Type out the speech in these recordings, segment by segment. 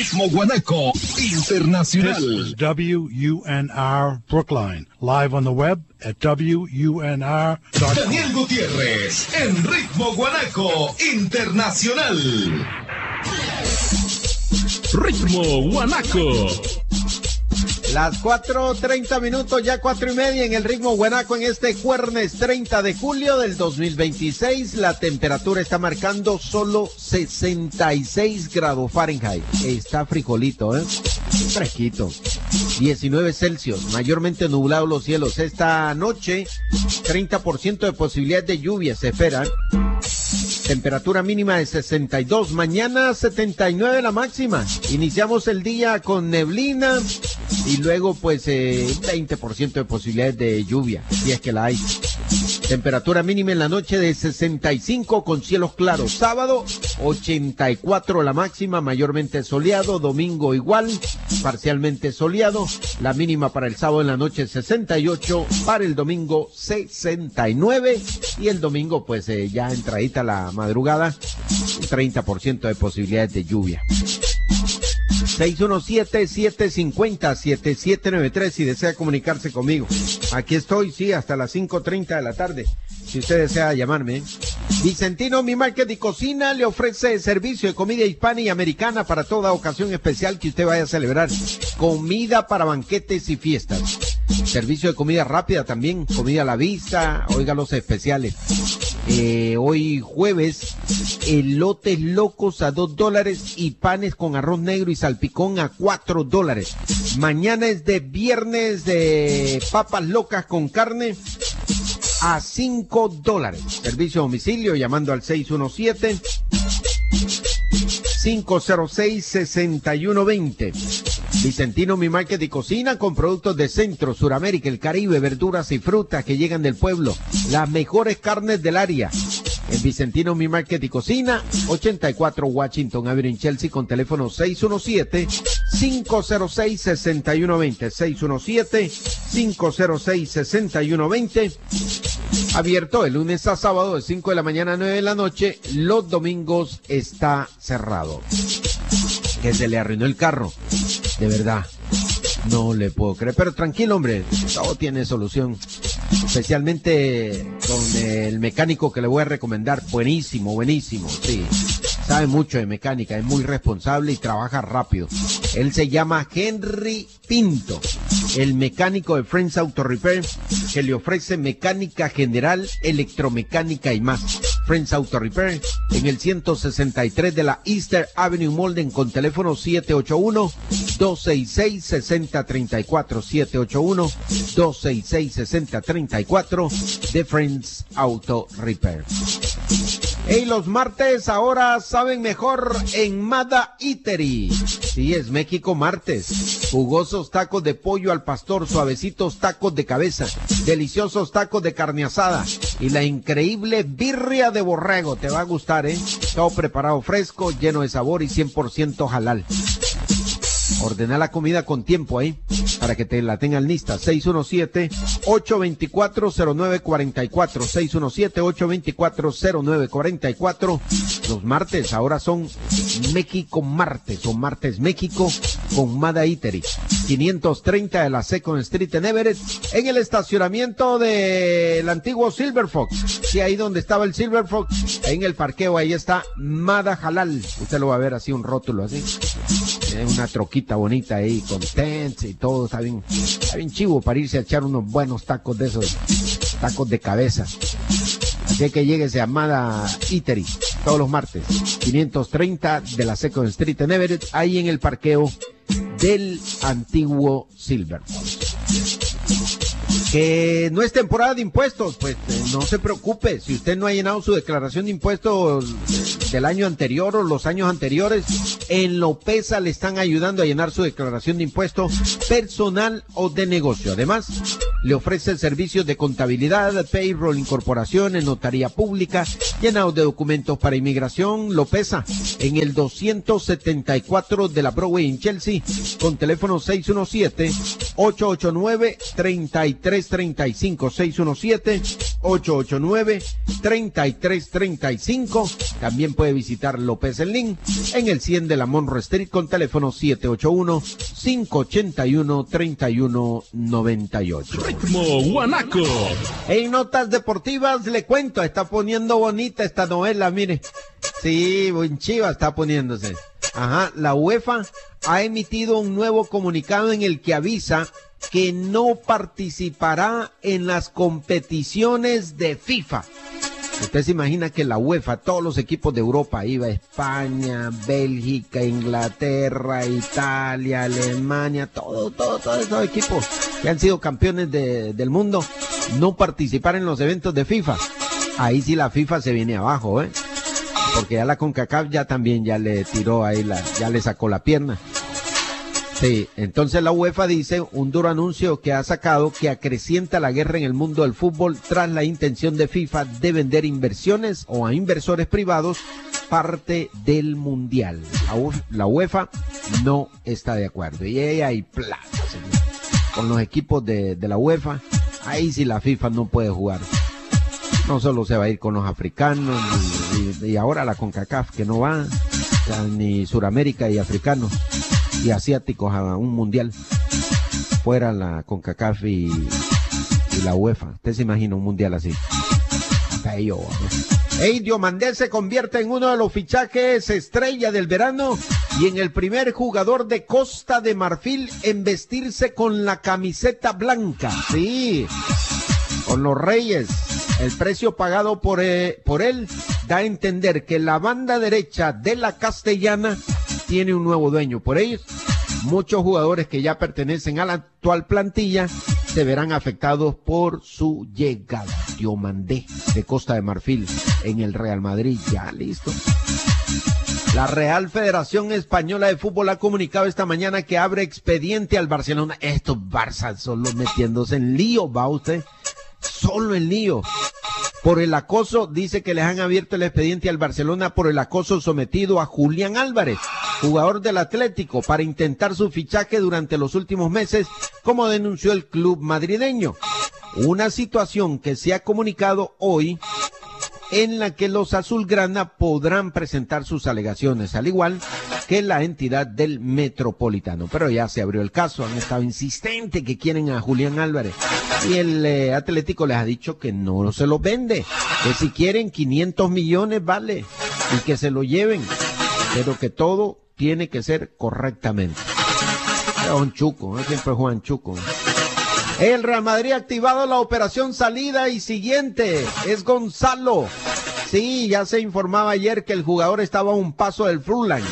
Ritmo Guanaco Internacional. This is WUNR Brookline, live on the web at WUNR.com. Daniel Gutiérrez en Ritmo Guanaco Internacional. Ritmo Guanaco. Las 4:30 minutos, ya 4:30 en el Ritmo Guanaco en este jueves 30 de julio del 2026. La temperatura está marcando solo 66 grados Fahrenheit. Está frijolito, fresquito. 19 Celsius, mayormente nublados los cielos. Esta noche, 30% de posibilidades de lluvia se esperan. Temperatura mínima de 62, mañana 79 la máxima. Iniciamos el día con neblina y luego pues 20% de posibilidades de lluvia, si es que la hay. Temperatura mínima en la noche de 65 con cielos claros. Sábado 84 la máxima, mayormente soleado. Domingo igual, parcialmente soleado. La mínima para el sábado en la noche 68, para el domingo 69 y el domingo pues ya entradita la madrugada, 30% de posibilidades de lluvia. 617-750-7793 si desea comunicarse conmigo. Aquí estoy, sí, hasta las 5:30 de la tarde, si usted desea llamarme. Vicentino Mi Market y Cocina le ofrece servicio de comida hispana y americana para toda ocasión especial que usted vaya a celebrar. Comida para banquetes y fiestas. Servicio de comida rápida también, comida a la vista, oiga los especiales. Hoy jueves, elotes locos a $2 y panes con arroz negro y salpicón a $4. Mañana es de viernes de papas locas con carne a $5. Servicio a domicilio llamando al 617-506-6120. Vicentino Mi Market y Cocina con productos de Centro, Suramérica, el Caribe, verduras y frutas que llegan del pueblo. Las mejores carnes del área. En Vicentino Mi Market y Cocina, 84 Washington Avenue en Chelsea con teléfono 617-506-6120. 617-506-6120. Abierto de lunes a sábado de 5 de la mañana a 9 de la noche. Los domingos está cerrado. Que se le arruinó el carro. De verdad, no le puedo creer. Pero tranquilo, hombre, todo tiene solución. Especialmente con el mecánico que le voy a recomendar. Buenísimo, buenísimo, sí. Sabe mucho de mecánica, es muy responsable y trabaja rápido. Él se llama Henry Pinto, el mecánico de Friends Auto Repair, que le ofrece mecánica general, electromecánica y más. Friends Auto Repair en el 163 de la Easter Avenue Molden con teléfono 781-266-6034, 781-266-6034 de Friends Auto Repair. Hey, los martes ahora saben mejor en Mada Eatery. Sí, es México martes. Jugosos tacos de pollo al pastor, suavecitos tacos de cabeza, deliciosos tacos de carne asada y la increíble birria de borrego. Te va a gustar, Todo preparado fresco, lleno de sabor y 100% halal. Ordena la comida con tiempo para que te la tengan lista. 617-824-0944. 617-824-0944. Los martes ahora son México martes, o martes México con Mada Eatery. 530 de la Second Street en Everett, en el estacionamiento del antiguo Silver Fox. Sí, ahí donde estaba el Silver Fox, en el parqueo, ahí está Mada Halal. Usted lo va a ver así, un rótulo así. Una troquita bonita ahí, con tents y todo, está bien chivo para irse a echar unos buenos tacos de esos, tacos de cabeza. Así que lleguese a Mada Eatery todos los martes, 530 de la Second Street en Everett, ahí en el parqueo del antiguo Silver Fox. Que no es temporada de impuestos, pues no se preocupe. Si usted no ha llenado su declaración de impuestos del año anterior o los años anteriores, en Lopeza le están ayudando a llenar su declaración de impuestos personal o de negocio. Además, le ofrece servicios de contabilidad, payroll, incorporaciones, notaría pública, llenado de documentos para inmigración. Lopeza, en el 274 de la Broadway en Chelsea, con teléfono 617-889-3335, 889-3335. También puede visitar López el Link en el 100 de la Monroe Street con teléfono 781-581-3198. Ritmo Guanaco. En notas deportivas le cuento, está poniendo bonita esta novela, mire. Sí, buen chiva está poniéndose. Ajá, la UEFA ha emitido un nuevo comunicado en el que avisa que no participará en las competiciones de FIFA. Usted se imagina que la UEFA, todos los equipos de Europa, iba a España, Bélgica, Inglaterra, Italia, Alemania, todos esos equipos que han sido campeones del mundo, no participar en los eventos de FIFA. Ahí sí la FIFA se viene abajo, porque ya la CONCACAF ya también ya le tiró ahí, ya le sacó la pierna. Sí, entonces la UEFA dice un duro anuncio que ha sacado que acrecienta la guerra en el mundo del fútbol tras la intención de FIFA de vender inversiones o a inversores privados parte del mundial. La UEFA no está de acuerdo y ahí hay plata, señor. Con los equipos de la UEFA, ahí sí la FIFA no puede jugar. No solo se va a ir con los africanos y ahora la CONCACAF que no va, ni Suramérica y africanos y asiáticos a un mundial, fuera la CONCACAF y la UEFA. Usted se imagina un mundial así. Diomandé se convierte en uno de los fichajes estrella del verano y en el primer jugador de Costa de Marfil en vestirse con la camiseta blanca. Sí, con los Reyes. El precio pagado por él da a entender que la banda derecha de la Castellana tiene un nuevo dueño. Por ello, muchos jugadores que ya pertenecen a la actual plantilla se verán afectados por su llegada. Diomandé de Costa de Marfil en el Real Madrid, ya listo. La Real Federación Española de Fútbol ha comunicado esta mañana que abre expediente al Barcelona. Estos Barça solo metiéndose en lío, va usted, solo en lío. Por el acoso, dice que les han abierto el expediente al Barcelona por el acoso sometido a Julián Álvarez, jugador del Atlético, para intentar su fichaje durante los últimos meses, como denunció el club madrileño. Una situación que se ha comunicado hoy, en la que los azulgrana podrán presentar sus alegaciones, al igual que la entidad del Metropolitano. Pero ya se abrió el caso, han estado insistentes que quieren a Julián Álvarez. Y el Atlético les ha dicho que no se lo vende, que si quieren 500 millones vale, y que se lo lleven, pero que todo tiene que ser correctamente. Juan Chuco, siempre Juan Chuco. El Real Madrid ha activado la operación salida y siguiente es Gonzalo. Sí, ya se informaba ayer que el jugador estaba a un paso del Fulham.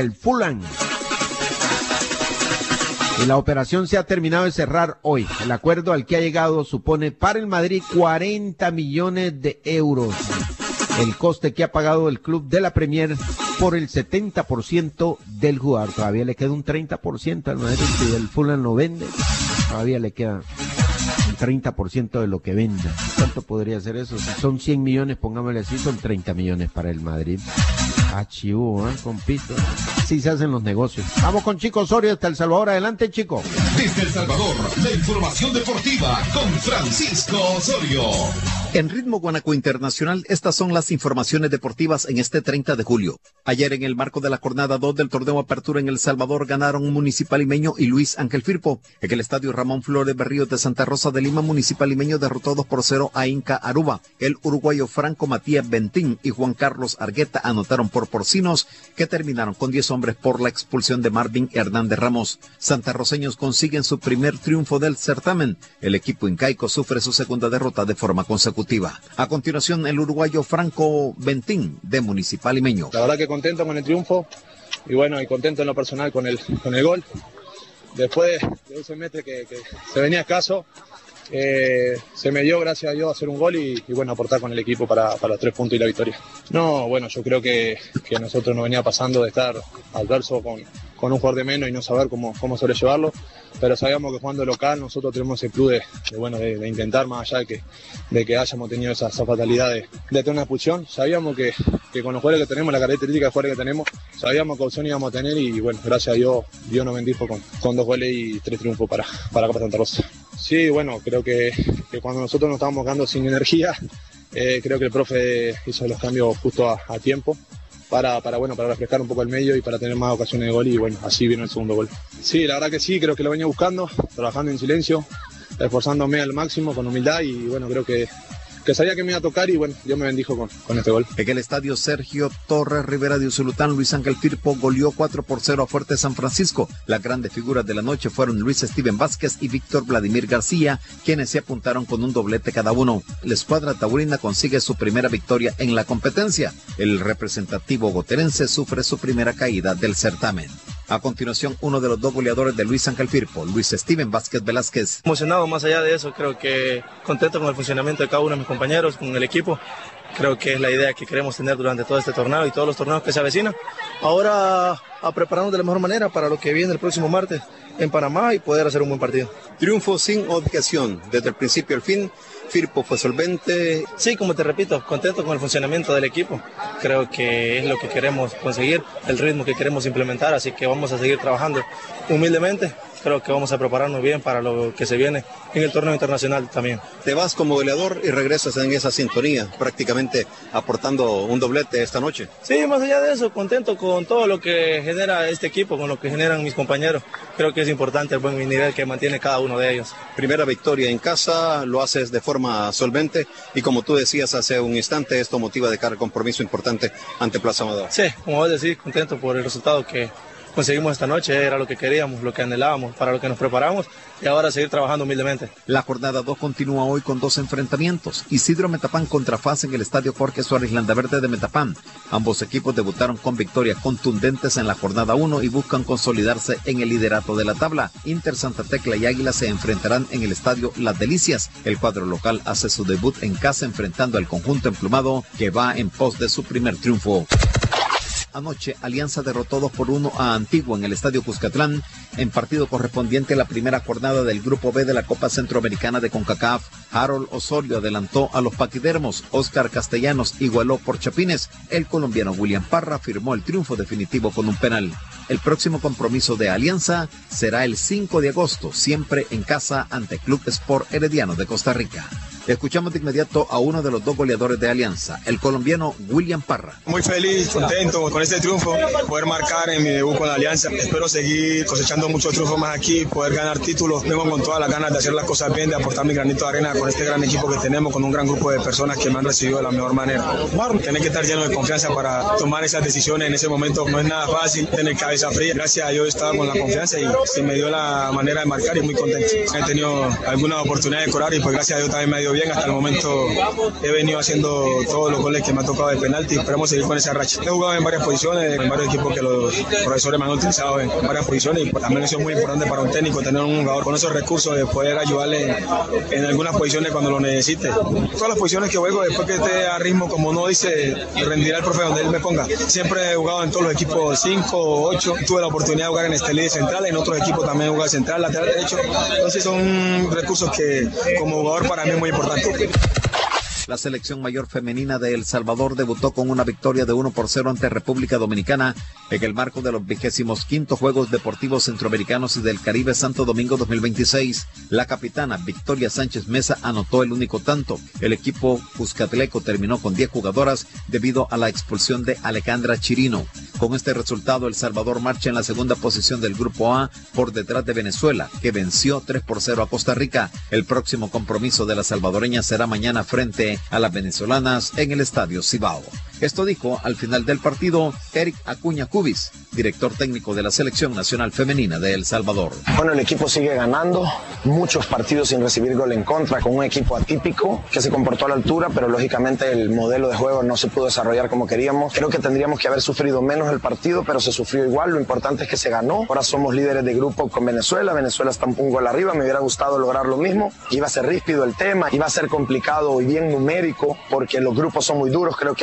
Y la operación se ha terminado de cerrar hoy. El acuerdo al que ha llegado supone para el Madrid 40 millones de euros. El coste que ha pagado el club de la Premier por el 70% del jugador. Todavía le queda un 30% al Madrid. Si el Fulham lo vende, todavía le queda un 30% de lo que venda. ¿Cuánto podría ser eso? Si son 100 millones, pongámosle así, son 30 millones para el Madrid. Chivo, compito. Así se hacen los negocios. Vamos con Chico Osorio hasta El Salvador. Adelante, Chico. Desde El Salvador, la información deportiva con Francisco Osorio. En Ritmo Guanaco Internacional, estas son las informaciones deportivas en este 30 de julio. Ayer, en el marco de la jornada 2 del torneo Apertura en El Salvador, ganaron Municipal Limeño y Luis Ángel Firpo. En el estadio Ramón Flores Berríos de Santa Rosa de Lima, Municipal Limeño derrotó 2-0 a Inca Aruba. El uruguayo Franco Matías Bentín y Juan Carlos Argueta anotaron por Porcinos, que terminaron con 10 hombres por la expulsión de Marvin Hernández Ramos. Santarroceños consiguen su primer triunfo del certamen. El equipo incaico sufre su segunda derrota de forma consecutiva. A continuación, el uruguayo Franco Bentín de Municipal Limeño. La verdad que contento con el triunfo y bueno, y contento en lo personal con el gol. Después de ese semestre que se venía escaso, se me dio, gracias a Dios, hacer un gol y bueno, aportar con el equipo para los 3 puntos y la victoria. No, bueno, yo creo que a nosotros nos venía pasando de estar adverso con un jugador de menos y no saber cómo sobrellevarlo, pero sabíamos que jugando local nosotros tenemos el club de intentar, más allá de que hayamos tenido esa fatalidad de tener una expulsión. Sabíamos que con los jugadores que tenemos, la característica de jugadores que tenemos, sabíamos que opción íbamos a tener y bueno, gracias a Dios nos bendijo con 2 goles y 3 triunfos para Santa Rosa. Sí, bueno, creo que cuando nosotros nos estábamos quedando sin energía, creo que el profe hizo los cambios justo a tiempo para refrescar un poco el medio y para tener más ocasiones de gol, y bueno, así vino el segundo gol. Sí, la verdad que sí, creo que lo venía buscando, trabajando en silencio, esforzándome al máximo, con humildad, y bueno, creo que sabía que me iba a tocar, y bueno, Dios me bendijo con este gol. En el estadio Sergio Torres Rivera de Usulután, Luis Ángel Firpo goleó 4-0 a Fuerte San Francisco. Las grandes figuras de la noche fueron Luis Steven Vázquez y Víctor Vladimir García, quienes se apuntaron con un doblete cada uno. La escuadra taurina consigue su primera victoria en la competencia. El representativo goterense sufre su primera caída del certamen. A continuación, uno de los dos goleadores de Luis Ángel Firpo, Luis Steven Vázquez Velázquez. Emocionado, más allá de eso, creo que contento con el funcionamiento de cada uno de mis compañeros, con el equipo. Creo que es la idea que queremos tener durante todo este torneo y todos los torneos que se avecinan. Ahora a prepararnos de la mejor manera para lo que viene el próximo martes en Panamá y poder hacer un buen partido. Triunfo sin objeción, desde el principio al fin. Firpo fue solvente. Sí, como te repito, contento con el funcionamiento del equipo. Creo que es lo que queremos conseguir, el ritmo que queremos implementar, así que vamos a seguir trabajando humildemente. Creo que vamos a prepararnos bien para lo que se viene en el torneo internacional también. Te vas como goleador y regresas en esa sintonía, prácticamente aportando un doblete esta noche. Sí, más allá de eso, contento con todo lo que genera este equipo, con lo que generan mis compañeros. Creo que es importante el buen nivel que mantiene cada uno de ellos. Primera victoria en casa, lo haces de forma solvente y como tú decías hace un instante, esto motiva de cara al compromiso importante ante Plaza Amador. Sí, como vos decís, contento por el resultado que conseguimos esta noche, era lo que queríamos, lo que anhelábamos, para lo que nos preparamos y ahora seguir trabajando humildemente. La jornada 2 continúa hoy con 2 enfrentamientos. Isidro Metapán contra FAS en el estadio Jorge Suárez Landaverde de Metapán. Ambos equipos debutaron con victorias contundentes en la jornada 1 y buscan consolidarse en el liderato de la tabla. Inter Santa Tecla y Águila se enfrentarán en el estadio Las Delicias. El cuadro local hace su debut en casa enfrentando al conjunto emplumado que va en pos de su primer triunfo. Anoche, Alianza derrotó 2-1 a Antigua en el Estadio Cuscatlán, en partido correspondiente a la primera jornada del Grupo B de la Copa Centroamericana de CONCACAF. Harold Osorio adelantó a los paquidermos, Oscar Castellanos igualó por Chapines, el colombiano William Parra firmó el triunfo definitivo con un penal. El próximo compromiso de Alianza será el 5 de agosto, siempre en casa ante Club Sport Herediano de Costa Rica. Escuchamos de inmediato a uno de los dos goleadores de Alianza, el colombiano William Parra. Muy feliz, contento con este triunfo, poder marcar en mi debut con la Alianza. Espero seguir cosechando muchos triunfos más aquí, poder ganar títulos. Vengo con todas las ganas de hacer las cosas bien, de aportar mi granito de arena con este gran equipo que tenemos, con un gran grupo de personas que me han recibido de la mejor manera. Tener que estar lleno de confianza para tomar esas decisiones en ese momento no es nada fácil, tener cabeza fría. Gracias a Dios estaba con la confianza y se me dio la manera de marcar y muy contento. He tenido algunas oportunidades de cobrar y pues gracias a Dios también me ha ido bien. Hasta el momento he venido haciendo todos los goles que me ha tocado de penalti y esperamos seguir con esa racha. He jugado en varias posiciones, en varios equipos que los profesores me han utilizado en varias posiciones y también eso es muy importante para un técnico, tener un jugador con esos recursos de poder ayudarle en algunas posiciones cuando lo necesite. Todas las posiciones que juego, después que esté a ritmo, como no dice, rendirá el profe donde él me ponga. Siempre he jugado en todos los equipos 5 o 8. Tuve la oportunidad de jugar en este líder central, en otros equipos también he jugado central, lateral derecho. Entonces son recursos que como jugador para mí es muy importante. La selección mayor femenina de El Salvador debutó con una victoria de 1-0 ante República Dominicana en el marco de los 25º Juegos Deportivos Centroamericanos y del Caribe Santo Domingo 2026. La capitana Victoria Sánchez Mesa anotó el único tanto. El equipo cuscatleco terminó con 10 jugadoras debido a la expulsión de Alejandra Chirino. Con este resultado, El Salvador marcha en la segunda posición del Grupo A por detrás de Venezuela, que venció 3-0 a Costa Rica. El próximo compromiso de la salvadoreña será mañana frente a las venezolanas en el Estadio Cibao. Esto dijo al final del partido Eric Acuña Cubis, director técnico de la Selección Nacional Femenina de El Salvador. Bueno, el equipo sigue ganando, muchos partidos sin recibir gol en contra, con un equipo atípico que se comportó a la altura, pero lógicamente el modelo de juego no se pudo desarrollar como queríamos. Creo que tendríamos que haber sufrido menos el partido, pero se sufrió igual. Lo importante es que se ganó. Ahora somos líderes de grupo con Venezuela. Venezuela está un gol arriba. Me hubiera gustado lograr lo mismo. Iba a ser ríspido el tema, iba a ser complicado y bien numérico, porque los grupos son muy duros. Creo que a esta Copa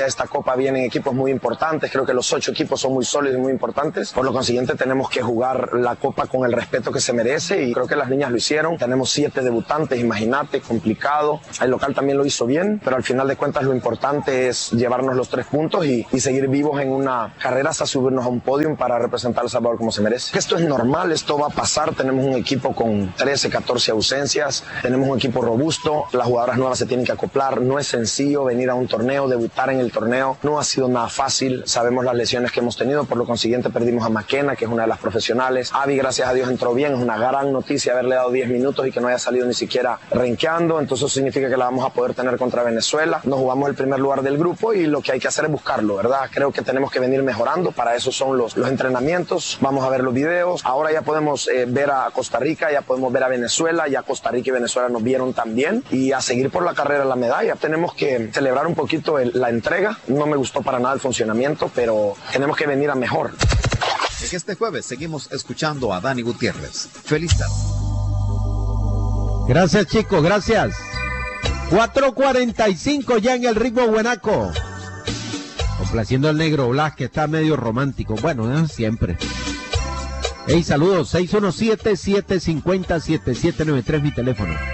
Copa vienen equipos muy importantes, creo que los 8 equipos son muy sólidos y muy importantes, por lo consiguiente tenemos que jugar la Copa con el respeto que se merece y creo que las niñas lo hicieron. Tenemos 7 debutantes, imagínate, complicado. El local también lo hizo bien, pero al final de cuentas lo importante es llevarnos los 3 puntos y seguir vivos en una carrera hasta subirnos a un podium para representar a El Salvador como se merece. Esto es normal, esto va a pasar, tenemos un equipo con 13, 14 ausencias, tenemos un equipo robusto, las jugadoras nuevas se tienen que acoplar, no es sencillo venir a un torneo, debutar en el torneo, no ha sido nada fácil, sabemos las lesiones que hemos tenido, por lo consiguiente perdimos a Maquena, que es una de las profesionales. Avi, gracias a Dios, entró bien, es una gran noticia haberle dado 10 minutos y que no haya salido ni siquiera renqueando, entonces eso significa que la vamos a poder tener contra Venezuela. Nos jugamos el primer lugar del grupo y lo que hay que hacer es buscarlo, ¿verdad? Creo que tenemos que venir mejorando, para eso son los entrenamientos, vamos a ver los videos, ahora ya podemos ver a Costa Rica, ya podemos ver a Venezuela, ya Costa Rica y Venezuela nos vieron también y a seguir por la carrera de la medalla. Tenemos que celebrar un poquito la entrega, no me gustó para nada el funcionamiento, pero tenemos que venir a mejor. Este jueves seguimos escuchando a Dani Gutiérrez. Feliz tarde. Gracias, chicos, gracias. 4:45 ya en el ritmo Guanaco. Complaciendo al Negro Blas, que está medio romántico. Bueno, siempre. Hey, saludos, 617-750-7793, mi teléfono.